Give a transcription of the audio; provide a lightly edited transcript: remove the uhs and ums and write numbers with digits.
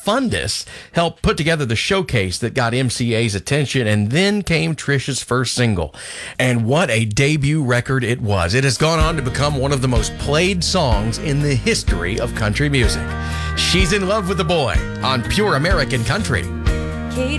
Fundus helped put together the showcase that got MCA's attention, and then came Trisha's first single. And what a debut record it was. It has gone on to become one of the most played songs in the history of country music. She's in Love with the Boy on Pure American Country. Katie